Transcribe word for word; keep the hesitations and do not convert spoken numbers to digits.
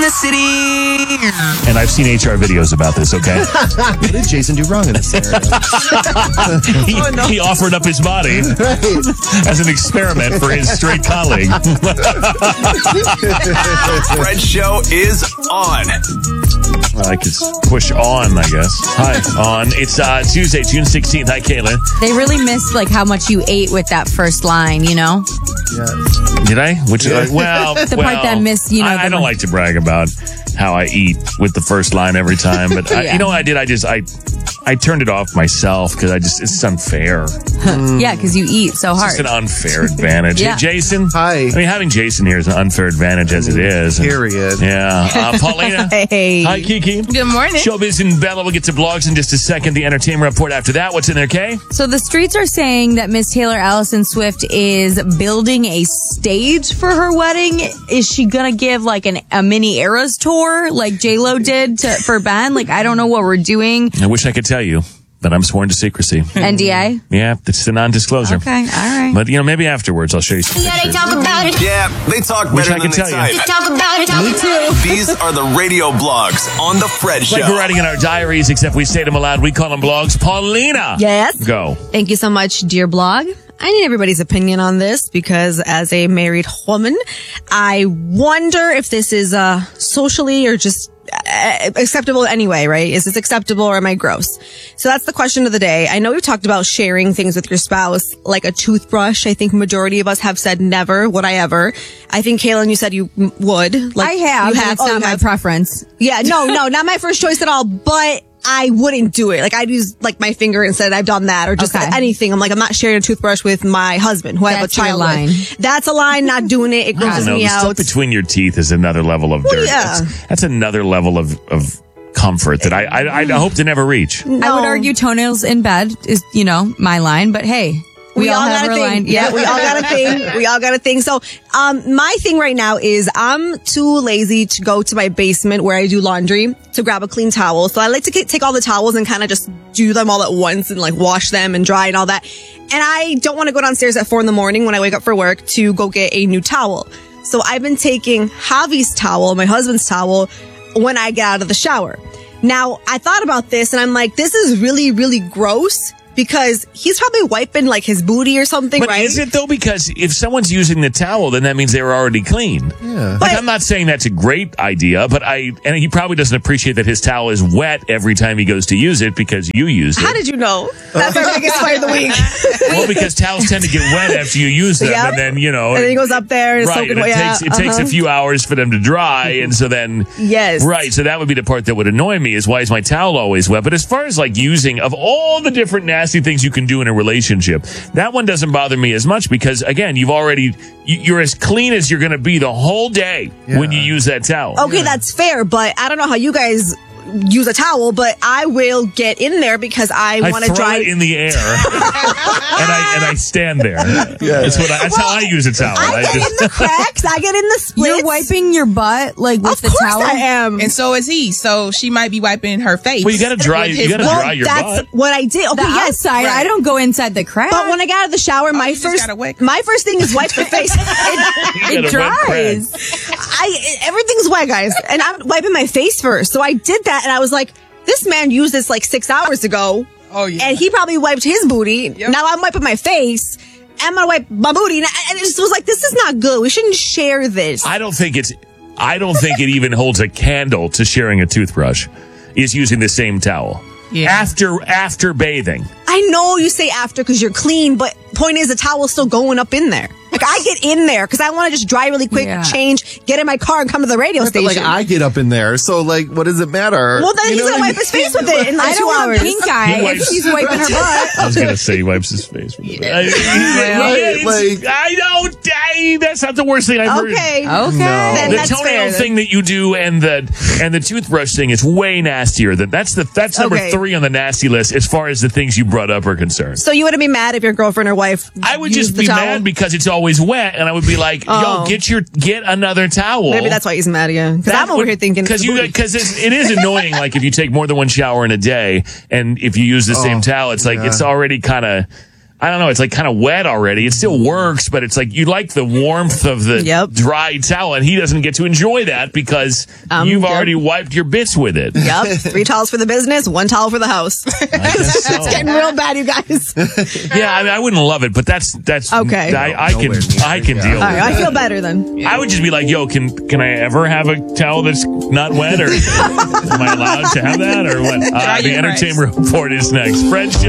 the city. And I've seen H R videos about this, okay? What did Jason do wrong in this scenario? he, oh, no. he offered up his body right. as an experiment for his straight colleague. Fred Show is on. I could push on, I guess. Hi, on. It's uh, Tuesday, June sixteenth. Hi, Caitlin. They really missed like how much you ate with that first line, you know? Yes. Did I? Which, Yeah. uh, well, The well, part that missed, you know, I, I the- don't like to brag about how I eat with the first line every time, but I, Yeah. you know what I did? I just, I, I turned it off myself because I just, it's unfair. Yeah, because you eat so It's hard. just an unfair advantage. Yeah. Hey, Jason. Hi. I mean, having Jason here is an unfair advantage as it is. And- Period. yeah. Uh, Paulina. Hey. Hi, Kiki. Good morning. Showbiz and Bella. We'll get to blogs in just a second. The entertainment report after that. What's in there, Kay? So the streets are saying that Miss Taylor Allison Swift is building a stage for her wedding. Is she gonna give like an, a mini Eras tour like J-Lo did to, for Ben? Like, I don't know what we're doing. I wish I could tell you, but I'm sworn to secrecy. N D A? Yeah, it's a non-disclosure. Okay, all right. But, you know, maybe afterwards I'll show you some Yeah, they pictures. talk about it. Yeah, they talk Wish better I than could they tell you. type. They talk about it. Me too. These are the radio blogs on the Fred Show. Like we're writing in our diaries, except we say them aloud. We call them blogs. Paulina. Yes. Go. Thank you so much, dear blog. I need everybody's opinion on this because as a married woman, I wonder if this is uh, socially or just uh, acceptable anyway, right? Is this acceptable or am I gross? So that's the question of the day. I know we've talked about sharing things with your spouse, like a toothbrush. I think majority of us have said never would I ever. I think, Kaylin, you said you m- would. Like, I have, You but have. it's Oh, not you my have. preference. Yeah, no, no, not my first choice at all, but I wouldn't do it. Like, I'd use, like, my finger and said I've done that, or just Okay. anything. I'm like, I'm not sharing a toothbrush with my husband, who I have a That's your child line. with. That's a line, not doing it. It I don't grosses know. me The stuff out. between your teeth is another level of dirt. yeah. That's, that's another level of, of comfort that I, I, I hope to never reach. I would argue toenails in bed is, you know, my line, but hey. We, all, have got a our thing. line. Yeah, we all got a thing. We all got a thing. So, um, my thing right now is I'm too lazy to go to my basement where I do laundry to grab a clean towel. So I like to get, take all the towels and kind of just do them all at once and like wash them and dry and all that. And I don't want to go downstairs at four in the morning when I wake up for work to go get a new towel. So I've been taking Javi's towel, my husband's towel, when I get out of the shower. Now, I thought about this and I'm like, this is really, really gross. Because he's probably wiping like his booty or something, But right? is it though? Because if someone's using the towel, then that means they were already clean. Yeah. Like, But- I'm not saying that's a great idea, but I, and he probably doesn't appreciate that his towel is wet every time he goes to use it because you used it. How did you know? That's our biggest fight of the week. Well, because towels tend to get wet after you use them, Yep. and then, you know. And then he goes up there and it's right, soaking and it, wet. Yeah, takes, it takes a uh-huh. few hours for them to dry, and so then. Yes. Right, so that would be the part that would annoy me is why is my towel always wet? But as far as like using, of all the different nasty things you can do in a relationship, that one doesn't bother me as much because, again, you've already, you- you're as clean as you're going to be the whole day when you use that towel. Okay, that's fair, but I don't know how you guys use a towel, but I will get in there because I, I want throw to dry it in the air, and I and I stand there. That's what. I, that's how I use a towel. I I get just in the cracks. I get in the splits. You're wiping your butt like with Of the course towel. I am. And so is he. So she might be wiping her face. Well, you gotta dry- with you his gotta butt. dry your that's butt. what I did. Okay, The yes. outside, right. I don't go inside the crack. But when I got out of the shower, my you just first gotta wet- my first thing is wipe the face. it, You it got a wet crack. dries. I everything's wet, guys, and I'm wiping my face first. So I did that, and I was like, "This man used this like six hours ago, Oh, yeah. and he probably wiped his booty. Yep. Now I'm wiping my face. I'm gonna wipe my booty, and I- and it just was like, this is not good. We shouldn't share this. I don't think it's. I don't think it even holds a candle to sharing a toothbrush. Is using the same towel. Yeah. After after bathing. I know you say after because you're clean, but point is the towel's still going up in there. Like I get in there because I want to just dry really quick, Yeah. change, get in my car, and come to the radio But station. like I get up in there, so like, what does it matter? well, then You he's know gonna what I wipe his mean? face with it in like I two don't want hours. pink eye He if wipes- she's wiping her butt. I was gonna say he wipes his face with it. I, Right, like- I don't. I, that's not the worst thing I've heard. Okay, Okay. Then The that's toenail fair, then. thing that you do and the and the toothbrush thing is way nastier than that's the that's number Okay. three on the nasty list as far as the things you brought up are concerned. So you wouldn't be mad if your girlfriend or wife? I would used just the be towel? mad because it's always wet, and I would be like, Oh. "Yo, get your get another towel." Maybe that's why he's mad at you. Because I'm over here thinking because it's you the booty. because it is annoying. Like if you take more than one shower in a day, and if you use the same towel, it's like yeah. it's already kind of. I don't know. It's like kind of wet already. It still works, but it's like you like the warmth of the Yep. dry towel, and he doesn't get to enjoy that because Um, you've yep. already wiped your bits with it. Yep. Three towels for the business, one towel for the house. I guess so. It's getting real bad, you guys. Yeah, I mean, I wouldn't love it, but that's that's Okay. I, I can Nowhere near, I can yeah. deal All with right, I it. feel better then. I would just be like, yo, can can I ever have a towel that's not wet, or am I allowed to have that, or what? Uh, the your price. entertainment report is next. Fred Show.